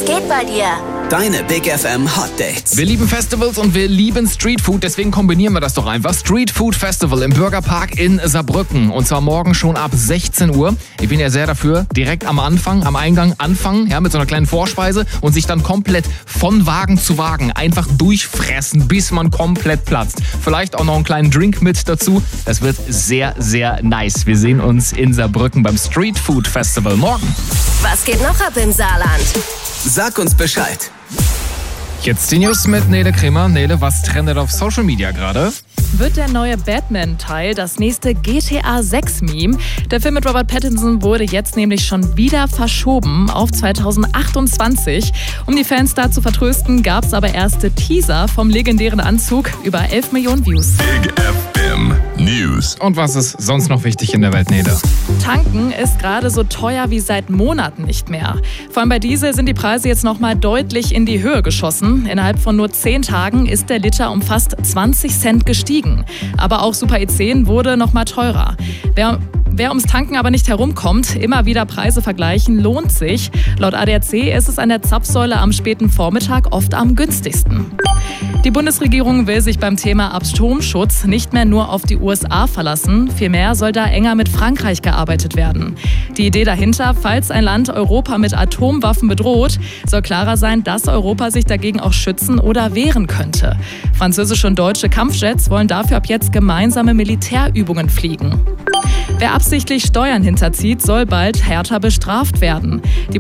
geht bei dir? Deine Big FM Hot Dates. Wir lieben Festivals und wir lieben Streetfood, deswegen kombinieren wir das doch einfach. Street Food Festival im Bürgerpark in Saarbrücken. Und zwar morgen schon ab 16 Uhr. Ich bin ja sehr dafür, direkt am Eingang anfangen, ja, mit so einer kleinen Vorspeise und sich dann komplett von Wagen zu Wagen einfach durchfressen, bis man komplett platzt. Vielleicht auch noch einen kleinen Drink mit dazu. Das wird sehr, sehr nice. Wir sehen uns in Saarbrücken beim Street Food Festival morgen. Was geht noch ab im Saarland? Sag uns Bescheid. Jetzt die News mit Nele Kremer. Nele, was trendet auf Social Media gerade? Wird der neue Batman-Teil das nächste GTA 6-Meme? Der Film mit Robert Pattinson wurde jetzt nämlich schon wieder verschoben auf 2028. Um die Fans da zu vertrösten, gab es aber erste Teaser vom legendären Anzug. Über 11 Millionen Views. Big FM News. Und was ist sonst noch wichtig in der Welt, Nele? Tanken ist gerade so teuer wie seit Monaten nicht mehr. Vor allem bei Diesel sind die Preise jetzt nochmal deutlich in die Höhe geschossen. Innerhalb von nur 10 Tagen ist der Liter um fast 20 Cent gestiegen. Aber auch Super E10 wurde nochmal teurer. Wer ums Tanken aber nicht herumkommt, immer wieder Preise vergleichen, lohnt sich. Laut ADAC ist es an der Zapfsäule am späten Vormittag oft am günstigsten. Die Bundesregierung will sich beim Thema Atomschutz nicht mehr nur auf die USA verlassen. Vielmehr soll da enger mit Frankreich gearbeitet werden. Die Idee dahinter, falls ein Land Europa mit Atomwaffen bedroht, soll klarer sein, dass Europa sich dagegen auch schützen oder wehren könnte. Französische und deutsche Kampfjets wollen dafür ab jetzt gemeinsame Militärübungen fliegen. Wer absichtlich Steuern hinterzieht, soll bald härter bestraft werden. Die